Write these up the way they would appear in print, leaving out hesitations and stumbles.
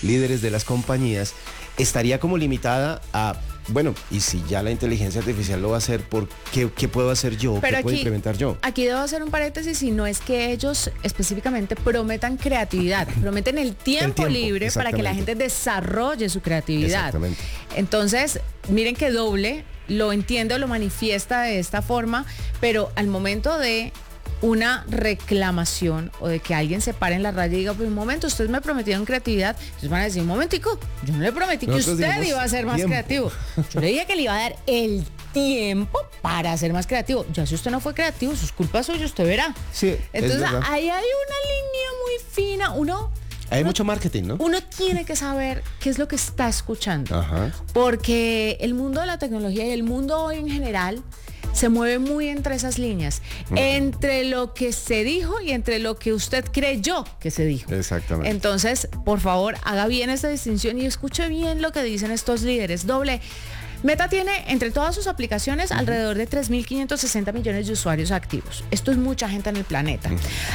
líderes de las compañías, estaría como limitada a, bueno, y si ya la inteligencia artificial lo va a hacer, ¿qué puedo hacer yo? Pero ¿Qué puedo implementar yo? Aquí debo hacer un paréntesis, y no es que ellos específicamente prometan creatividad, prometen el tiempo libre para que la gente desarrolle su creatividad. Exactamente. Entonces, miren que doble, lo entiende o lo manifiesta de esta forma, pero al momento de una reclamación o de que alguien se pare en la raya y diga, pues un momento, ustedes me prometieron creatividad, ellos van a decir, un momentico, yo no le prometí que usted iba a ser más creativo, yo le dije que le iba a dar el tiempo para ser más creativo. Ya si usted no fue creativo, sus culpas suyas, usted verá. Sí, entonces ahí hay una línea muy fina. Hay mucho marketing, ¿no? Uno tiene que saber qué es lo que está escuchando. Ajá. Porque el mundo de la tecnología y el mundo hoy en general se mueve muy entre esas líneas, entre lo que se dijo y entre lo que usted creyó que se dijo. Exactamente. Entonces, por favor, haga bien esta distinción y escuche bien lo que dicen estos líderes. Doble. Meta tiene entre todas sus aplicaciones alrededor de 3.560 millones de usuarios activos. Esto es mucha gente en el planeta.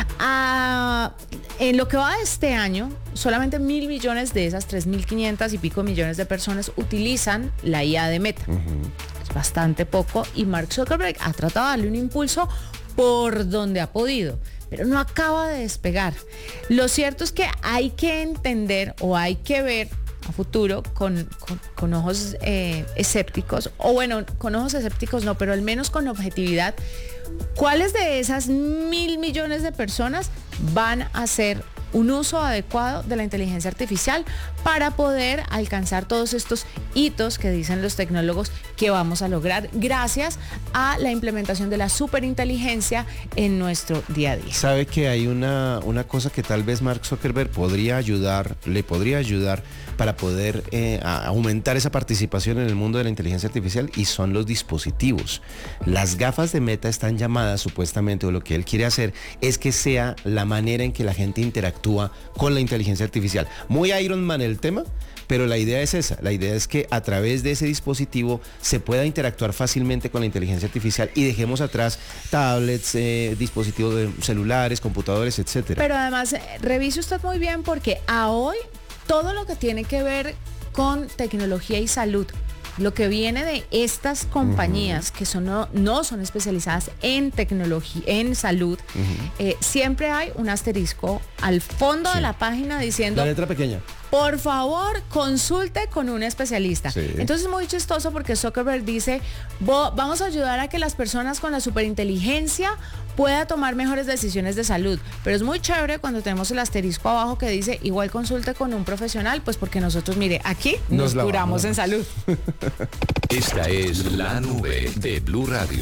En lo que va de este año, solamente 1.000 millones de esas 3.500 y pico millones de personas utilizan la IA de Meta. Es bastante poco, y Mark Zuckerberg ha tratado de darle un impulso por donde ha podido, pero no acaba de despegar. Lo cierto es que hay que entender o hay que ver a futuro con ojos escépticos, o bueno, con ojos escépticos no, pero al menos con objetividad, cuáles de esas 1.000 millones de personas van a hacer un uso adecuado de la inteligencia artificial para poder alcanzar todos estos hitos que dicen los tecnólogos que vamos a lograr gracias a la implementación de la superinteligencia en nuestro día a día. Sabe que hay una cosa que tal vez Mark Zuckerberg le podría ayudar para poder aumentar esa participación en el mundo de la inteligencia artificial, y son los dispositivos. Las gafas de Meta están llamadas supuestamente, o lo que él quiere hacer es que sea la manera en que la gente interactúa con la inteligencia artificial. Muy Iron Man el tema, pero la idea es esa. La idea es que a través de ese dispositivo se pueda interactuar fácilmente con la inteligencia artificial y dejemos atrás tablets, dispositivos de celulares, computadores, etcétera. Pero además, revise usted muy bien, porque a hoy todo lo que tiene que ver con tecnología y salud, lo que viene de estas compañías que no son especializadas en tecnología, en salud, siempre hay un asterisco al fondo de la página diciendo, la letra pequeña, por favor, consulte con un especialista. Sí. Entonces es muy chistoso porque Zuckerberg dice, vamos a ayudar a que las personas con la superinteligencia puedan tomar mejores decisiones de salud. Pero es muy chévere cuando tenemos el asterisco abajo que dice, igual consulte con un profesional, pues porque nosotros, mire, aquí nos curamos en salud. Esta es La Nube de Blue Radio.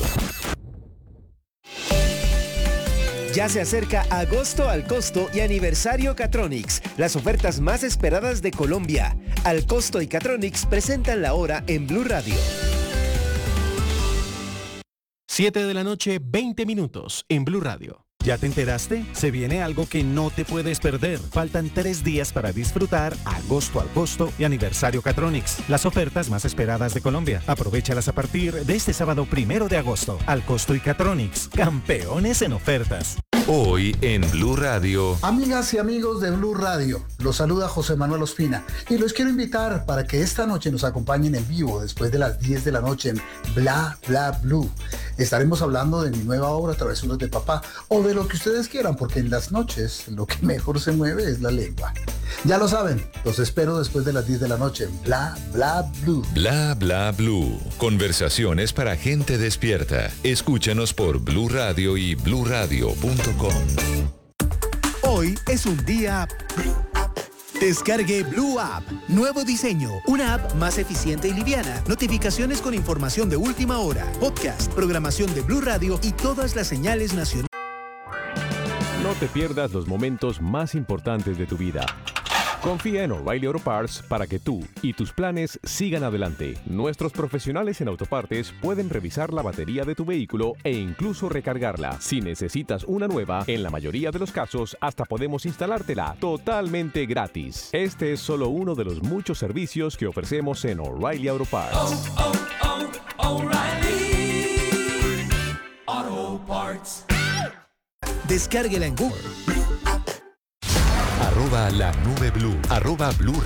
Ya se acerca agosto al costo y aniversario Catronics, las ofertas más esperadas de Colombia. Al costo y Catronics presentan la hora en Blue Radio. 7:20 p.m. en Blue Radio. ¿Ya te enteraste? Se viene algo que no te puedes perder. Faltan 3 días para disfrutar agosto al costo y aniversario Catronics, las ofertas más esperadas de Colombia. Aprovéchalas a partir de este sábado 1 de agosto. Al costo y Catronics, campeones en ofertas. Hoy en Blue Radio. Amigas y amigos de Blue Radio, los saluda José Manuel Ospina y los quiero invitar para que esta noche nos acompañen en vivo después de las 10 de la noche en Bla Bla Blue. Estaremos hablando de mi nueva obra Travesuras de Papá, o de lo que ustedes quieran, porque en las noches lo que mejor se mueve es la lengua. Ya lo saben, los espero después de las 10 de la noche en Bla Bla Blue. Bla Bla Blue. Conversaciones para gente despierta. Escúchanos por Blue Radio y bluradio.com. Hoy es un día... Descargue Blue App. Nuevo diseño. Una app más eficiente y liviana. Notificaciones con información de última hora. Podcast, programación de Blue Radio y todas las señales nacionales. No te pierdas los momentos más importantes de tu vida. Confía en O'Reilly Auto Parts para que tú y tus planes sigan adelante. Nuestros profesionales en autopartes pueden revisar la batería de tu vehículo e incluso recargarla. Si necesitas una nueva, en la mayoría de los casos hasta podemos instalártela totalmente gratis. Este es solo uno de los muchos servicios que ofrecemos en O'Reilly Auto Parts. O'Reilly Auto Parts. Descárguela en Google. @la nube blue. @Blue